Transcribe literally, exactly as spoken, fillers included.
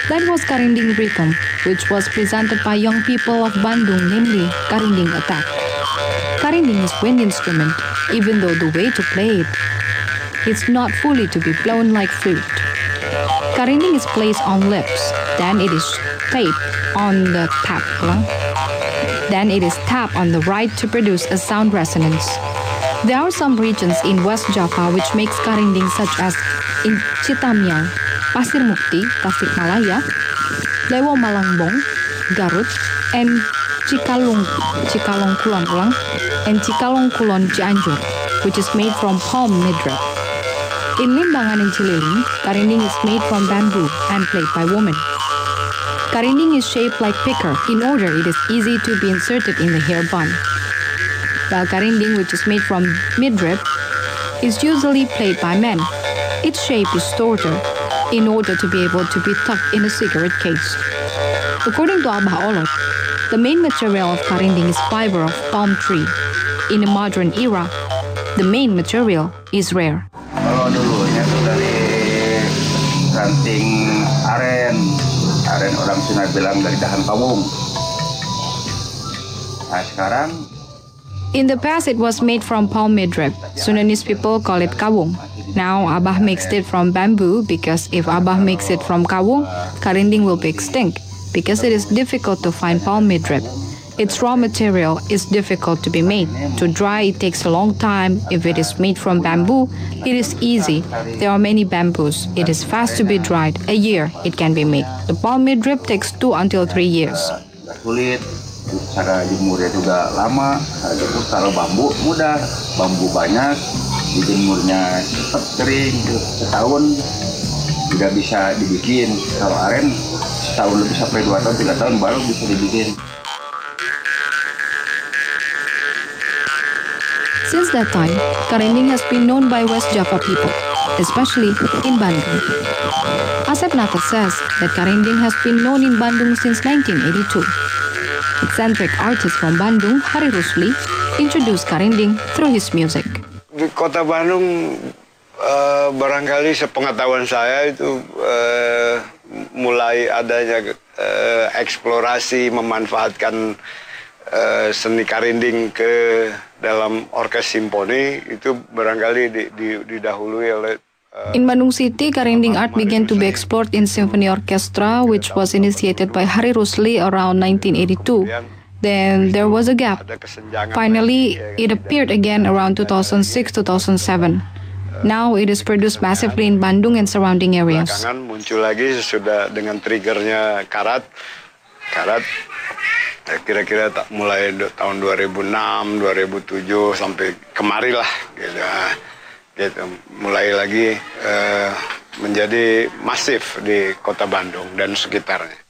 That was Karinding Rhythm, which was presented by young people of Bandung, namely Karinding Attack. Karinding is wind instrument, even though the way to play it, it's not fully to be blown like flute. Karinding is placed on lips, then it is taped on the tap. Then it is tapped on the right to produce a sound resonance. There are some regions in West Java which makes karinding such as in Citamiang, Pasir Mukti, Tasikmalaya, Lewo Malangbong, Garut, and Cikalong, Cikalong Kulon ulang, and Cikalong Kulon Cianjur, which is made from palm midrib. In Limbangan and Cililing, karinding is made from bamboo and played by women. Karinding is shaped like picker in order it is easy to be inserted in the hair bun. While karinding, which is made from midrib, is usually played by men. Its shape is shorter in order to be able to be tucked in a cigarette case. According to Abah Olot, the main material of karinding is fiber of palm tree. In the modern era, the main material is rare. Kalau dulunya itu dari ranting aren, aren orang Sunda bilang dari dahan pawung. Nah sekarang. In the past, it was made from palm midrib. Sundanese people call it kawung. Now, Abah makes it from bamboo because if Abah makes it from kawung, karinding will be extinct because it is difficult to find palm midrib. Its raw material is difficult to be made. To dry, it takes a long time. If it is made from bamboo, it is easy. There are many bamboos. It is fast to be dried. A year, it can be made. The palm midrib takes two until three years. Sulit, cara jemurnya juga lama. Kalau bambu mudah, bambu banyak, dijemurnya cepat kering, setahun sudah bisa dibikin. Kalau aren setahun lebih sampai dua tahun, tiga tahun baru bisa dibikin. Since that time, karinding has been known by West Java people, especially in Bandung. Asep Nata says that karinding has been known in Bandung since nineteen eighty-two. Eccentric artist from Bandung, Hari Rusli, introduced karinding through his music. Di kota Bandung, uh, barangkali sepengetahuan saya itu uh, mulai adanya uh, eksplorasi memanfaatkan uh, seni karinding ke dalam orkes simfoni itu barangkali di, di, didahului oleh. Uh, in Bandung City, karinding art began to be explored in symphony orchestra, which was initiated by Hari Rusli around nineteen eighty-two. Then there was a gap. Finally, it appeared again around two thousand six to two thousand seven. Now it is produced massively in Bandung and surrounding areas. Belakangan muncul lagi sudah dengan triggernya karat, karat. Kira-kira mulai tahun dua ribu enam, dua ribu tujuh sampai kemari lah, gitu. Gitu. Mulai lagi uh, menjadi masif di kota Bandung dan sekitarnya.